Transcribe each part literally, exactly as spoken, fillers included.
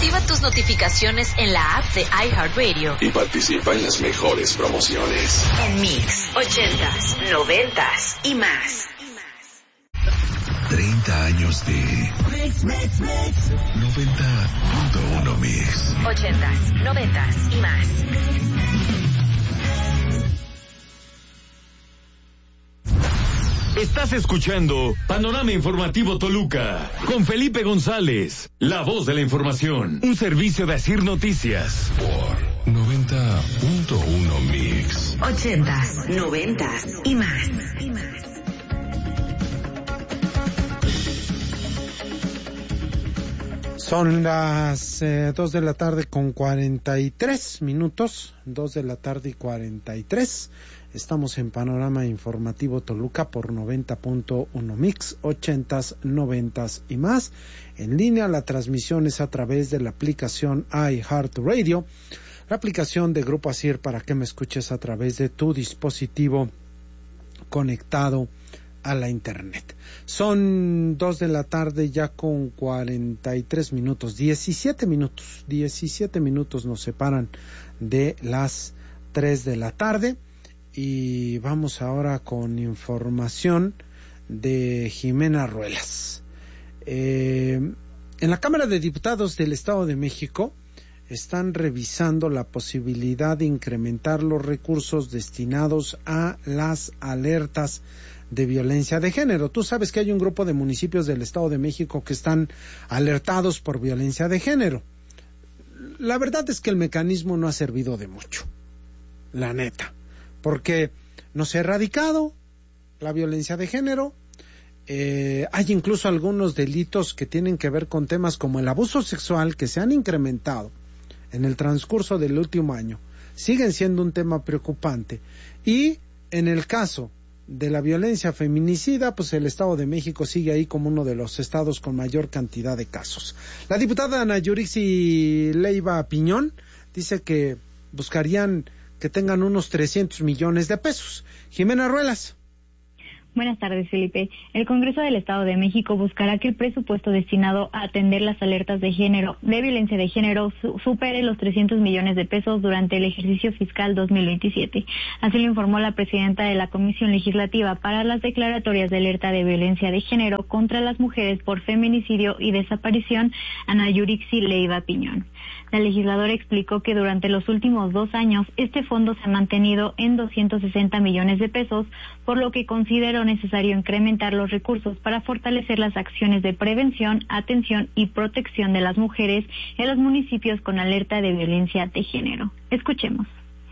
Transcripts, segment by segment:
Activa tus notificaciones en la app de iHeartRadio y participa en las mejores promociones. En Mix, ochentas, noventas y más. treinta años de Mix, Mix, Mix. noventa punto uno Mix. ochentas, noventas y más. Estás escuchando Panorama Informativo Toluca con Felipe González, la voz de la información, un servicio de Asir Noticias por noventa punto uno Mix. Ochentas, noventas y más. Y más. Son las eh, dos de la tarde con cuarenta y tres minutos, dos de la tarde y cuarenta y tres. Estamos en Panorama Informativo Toluca por noventa punto uno Mix, ochentas, noventas y más. En línea, la transmisión es a través de la aplicación iHeartRadio, la aplicación de Grupo Asir para que me escuches a través de tu dispositivo conectado a la internet. Son dos de la tarde ya con cuarenta y tres minutos, diecisiete minutos, diecisiete minutos nos separan de las tres de la tarde. Y vamos ahora con información de Jimena Ruelas. Eh, en la Cámara de Diputados del Estado de México están revisando la posibilidad de incrementar los recursos destinados a las alertas de violencia de género. Tú sabes que hay un grupo de municipios del Estado de México que están alertados por violencia de género. La verdad es que el mecanismo no ha servido de mucho, la neta, porque no se ha erradicado la violencia de género. Eh, hay incluso algunos delitos que tienen que ver con temas como el abuso sexual que se han incrementado en el transcurso del último año. Siguen siendo un tema preocupante. Y en el caso de la violencia feminicida, pues el Estado de México sigue ahí como uno de los estados con mayor cantidad de casos. La diputada Ana Yurixi Leiva Piñón dice que buscarían que tengan unos trescientos millones de pesos. Jimena Ruelas. Buenas tardes, Felipe. El Congreso del Estado de México buscará que el presupuesto destinado a atender las alertas de género, de violencia de género, su- supere los trescientos millones de pesos durante el ejercicio fiscal dos mil veintisiete. Así lo informó la presidenta de la Comisión Legislativa para las declaratorias de alerta de violencia de género contra las mujeres por feminicidio y desaparición, Ana Yurixi Leiva Piñón. La legisladora explicó que durante los últimos dos años este fondo se ha mantenido en doscientos sesenta millones de pesos, por lo que consideró necesario incrementar los recursos para fortalecer las acciones de prevención, atención y protección de las mujeres en los municipios con alerta de violencia de género. Escuchemos.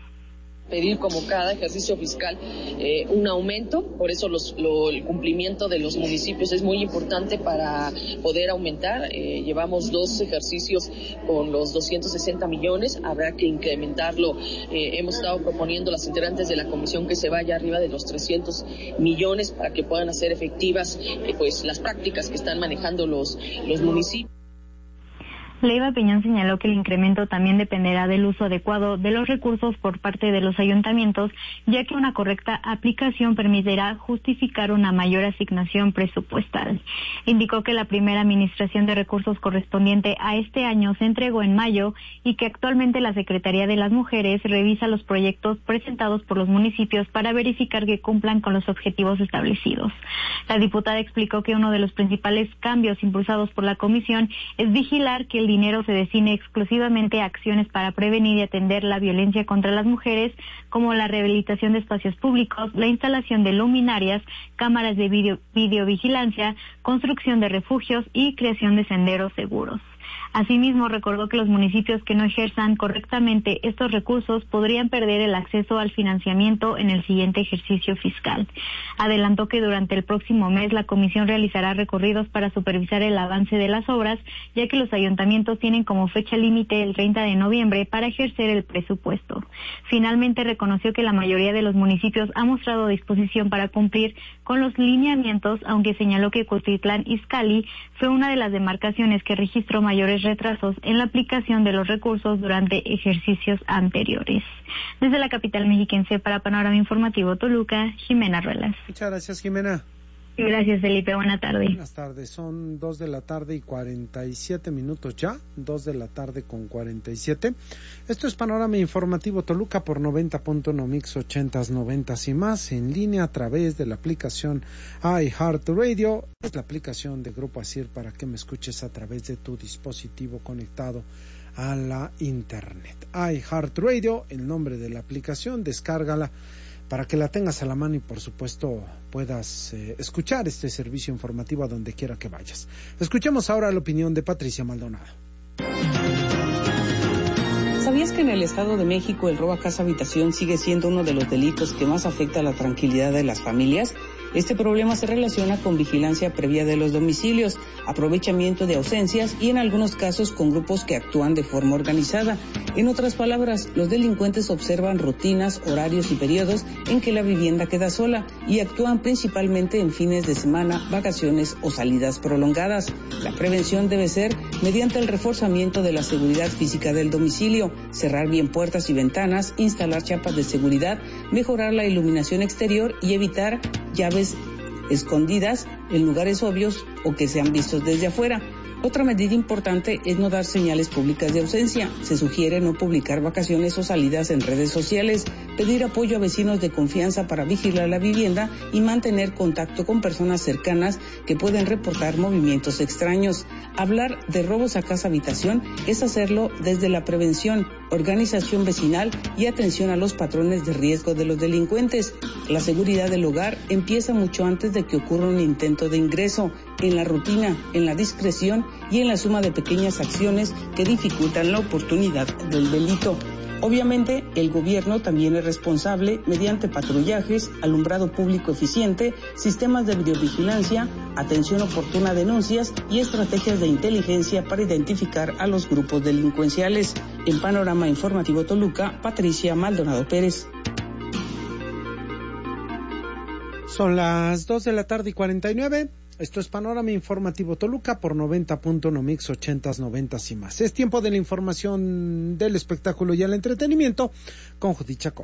Pedir como cada ejercicio fiscal eh, un aumento, por eso los, lo, el cumplimiento de los municipios es muy importante para poder aumentar. Eh, llevamos dos ejercicios con los doscientos sesenta millones, habrá que incrementarlo. Eh, hemos estado proponiendo las integrantes de la comisión que se vaya arriba de los trescientos millones para que puedan hacer efectivas eh, pues las prácticas que están manejando los, los municipios. Leiva Piñón señaló que el incremento también dependerá del uso adecuado de los recursos por parte de los ayuntamientos, ya que una correcta aplicación permitirá justificar una mayor asignación presupuestal. Indicó que la primera administración de recursos correspondiente a este año se entregó en mayo y que actualmente la Secretaría de las Mujeres revisa los proyectos presentados por los municipios para verificar que cumplan con los objetivos establecidos. La diputada explicó que uno de los principales cambios impulsados por la comisión es vigilar que el dinero se destine exclusivamente a acciones para prevenir y atender la violencia contra las mujeres, como la rehabilitación de espacios públicos, la instalación de luminarias, cámaras de video, videovigilancia, construcción de refugios y creación de senderos seguros. Asimismo, recordó que los municipios que no ejerzan correctamente estos recursos podrían perder el acceso al financiamiento en el siguiente ejercicio fiscal. Adelantó que durante el próximo mes la comisión realizará recorridos para supervisar el avance de las obras, ya que los ayuntamientos tienen como fecha límite el treinta de noviembre para ejercer el presupuesto. Finalmente, reconoció que la mayoría de los municipios ha mostrado disposición para cumplir con los lineamientos, aunque señaló que Cuautitlán Izcalli fue una de las demarcaciones que registró mayores retrasos en la aplicación de los recursos durante ejercicios anteriores. Desde la capital mexiquense para Panorama Informativo Toluca, Jimena Ruelas. Muchas gracias, Jimena. Gracias, Felipe. Buena tarde. Buenas tardes. Son dos de la tarde y cuarenta y siete minutos ya. Dos de la tarde con cuarenta y siete. Esto es Panorama Informativo Toluca por noventa punto uno Mix ochentas, noventas y más. En línea a través de la aplicación iHeartRadio. Es la aplicación de Grupo Asir para que me escuches a través de tu dispositivo conectado a la internet. iHeartRadio, el nombre de la aplicación. Descárgala para que la tengas a la mano y por supuesto puedas eh, escuchar este servicio informativo a donde quiera que vayas. Escuchemos ahora la opinión de Patricia Maldonado. ¿Sabías que en el Estado de México el robo a casa habitación sigue siendo uno de los delitos que más afecta a la tranquilidad de las familias? Este problema se relaciona con vigilancia previa de los domicilios, aprovechamiento de ausencias y en algunos casos con grupos que actúan de forma organizada. En otras palabras, los delincuentes observan rutinas, horarios y periodos en que la vivienda queda sola y actúan principalmente en fines de semana, vacaciones o salidas prolongadas. La prevención debe ser mediante el reforzamiento de la seguridad física del domicilio, cerrar bien puertas y ventanas, instalar chapas de seguridad, mejorar la iluminación exterior y evitar llaves escondidas en lugares obvios o que sean vistos desde afuera. Otra medida importante es no dar señales públicas de ausencia. Se sugiere no publicar vacaciones o salidas en redes sociales, pedir apoyo a vecinos de confianza para vigilar la vivienda y mantener contacto con personas cercanas que pueden reportar movimientos extraños. Hablar de robos a casa habitación es hacerlo desde la prevención, organización vecinal y atención a los patrones de riesgo de los delincuentes. La seguridad del hogar empieza mucho antes de que ocurra un intento de ingreso, en la rutina, en la discreción y en la suma de pequeñas acciones que dificultan la oportunidad del delito. Obviamente, el gobierno también es responsable mediante patrullajes, alumbrado público eficiente, sistemas de videovigilancia, atención oportuna a denuncias y estrategias de inteligencia para identificar a los grupos delincuenciales. En Panorama Informativo Toluca, Patricia Maldonado Pérez. Son las dos de la tarde y cuarenta y nueve. Esto es Panorama Informativo Toluca por noventa punto uno Mix ochentas, noventas y más. Es tiempo de la información del espectáculo y el entretenimiento con Judith Chacón.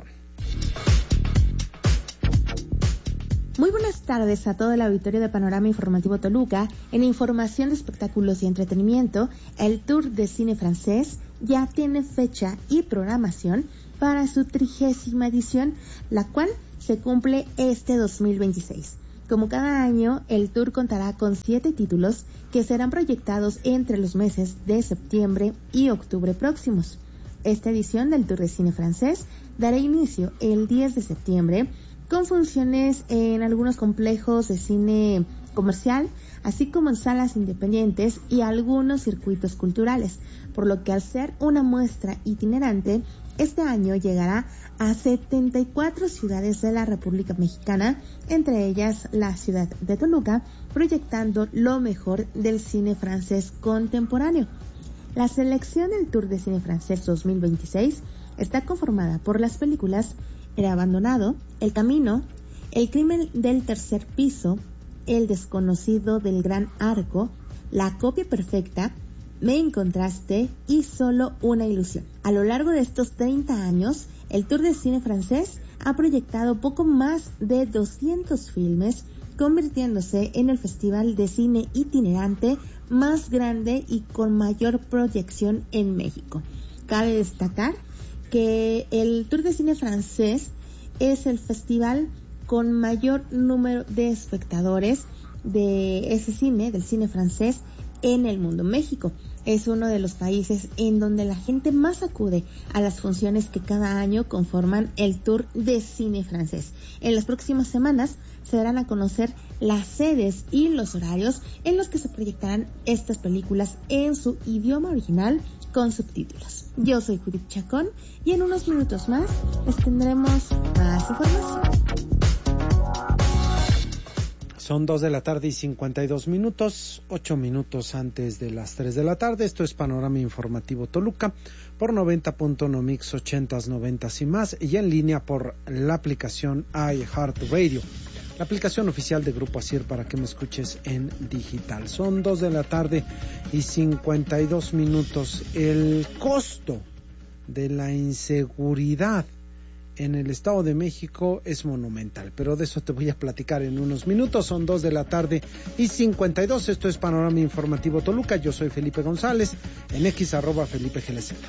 Muy buenas tardes a todo el auditorio de Panorama Informativo Toluca. En información de espectáculos y entretenimiento, el Tour de Cine Francés ya tiene fecha y programación para su trigésima edición, la cual se cumple este dos mil veintiséis. Como cada año, el tour contará con siete títulos que serán proyectados entre los meses de septiembre y octubre próximos. Esta edición del Tour de Cine Francés dará inicio el diez de septiembre con funciones en algunos complejos de cine comercial, así como en salas independientes y algunos circuitos culturales, por lo que al ser una muestra itinerante, este año llegará a setenta y cuatro ciudades de la República Mexicana, entre ellas la ciudad de Toluca, proyectando lo mejor del cine francés contemporáneo. La selección del Tour de Cine Francés dos mil veintiséis está conformada por las películas El Abandonado, El Camino, El Crimen del Tercer Piso, El Desconocido del Gran Arco, La Copia Perfecta, Me Encontraste y Solo una Ilusión. A lo largo de estos treinta años, el Tour de Cine Francés ha proyectado poco más de doscientos filmes, convirtiéndose en el festival de cine itinerante más grande y con mayor proyección en México. Cabe destacar que el Tour de Cine Francés es el festival con mayor número de espectadores de ese cine, del cine francés, en el mundo. México es uno de los países en donde la gente más acude a las funciones que cada año conforman el Tour de Cine Francés. En las próximas semanas se darán a conocer las sedes y los horarios en los que se proyectarán estas películas en su idioma original con subtítulos. Yo soy Judith Chacón y en unos minutos más les tendremos más información. Son dos de la tarde y cincuenta y dos minutos, ocho minutos antes de las tres de la tarde. Esto es Panorama Informativo Toluca por noventa punto uno Mix ochentas, noventas y más y en línea por la aplicación iHeartRadio, la aplicación oficial de Grupo Asir para que me escuches en digital. Son dos de la tarde y cincuenta y dos minutos. El costo de la inseguridad en el Estado de México es monumental, pero de eso te voy a platicar en unos minutos. Son dos de la tarde y cincuenta y dos. Esto es Panorama Informativo Toluca. Yo soy Felipe González, en X arroba Felipe G L Z.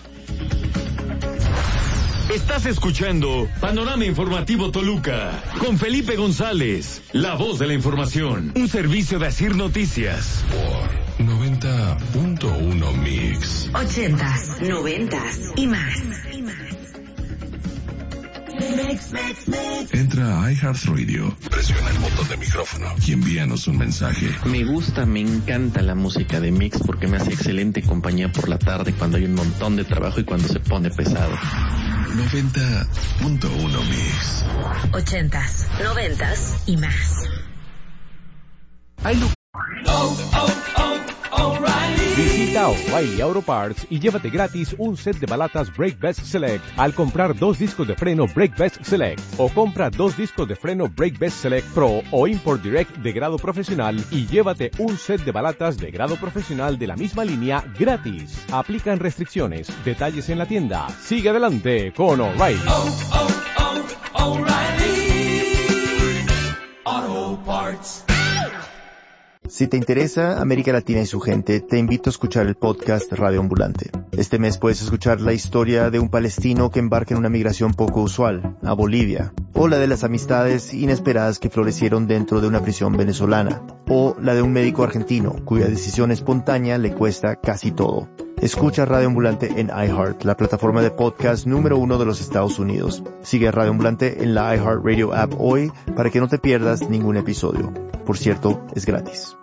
Estás escuchando Panorama Informativo Toluca con Felipe González, la voz de la información, un servicio de Asir Noticias. Por noventa punto uno Mix. Ochentas, noventas y más. Entra a iHeartRadio, presiona el botón de micrófono y envíanos un mensaje. Me gusta, me encanta la música de Mix porque me hace excelente compañía por la tarde cuando hay un montón de trabajo y cuando se pone pesado. noventa punto uno Mix. Ochentas, noventas y más. Oh, oh, oh, O'Reilly. Visita O'Reilly Auto Parts y llévate gratis un set de balatas Brake Best Select al comprar dos discos de freno Brake Best Select, o compra dos discos de freno Brake Best Select Pro o Import Direct de grado profesional y llévate un set de balatas de grado profesional de la misma línea gratis. Aplican restricciones. Detalles en la tienda. Sigue adelante con O'Reilly. Oh, oh, oh, O'Reilly Auto Parts. Si te interesa América Latina y su gente, te invito a escuchar el podcast Radio Ambulante. Este mes puedes escuchar la historia de un palestino que embarca en una migración poco usual, a Bolivia, o la de las amistades inesperadas que florecieron dentro de una prisión venezolana, o la de un médico argentino cuya decisión espontánea le cuesta casi todo. Escucha Radio Ambulante en iHeart, la plataforma de podcast número uno de los Estados Unidos. Sigue a Radio Ambulante en la iHeartRadio app hoy para que no te pierdas ningún episodio. Por cierto, es gratis.